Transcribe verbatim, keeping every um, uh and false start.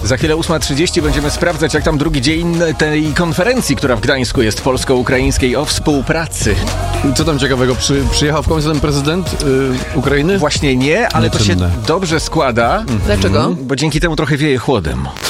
Za chwilę ósma trzydzieści będziemy sprawdzać, jak tam drugi dzień tej konferencji, która w Gdańsku jest polsko-ukraińskiej o współpracy. Co tam ciekawego? Przy, przyjechał w końcu ten prezydent yy, Ukrainy? Właśnie nie, ale to się Nieczynne. dobrze składa. Dlaczego? Bo dzięki temu trochę wieje chłodem.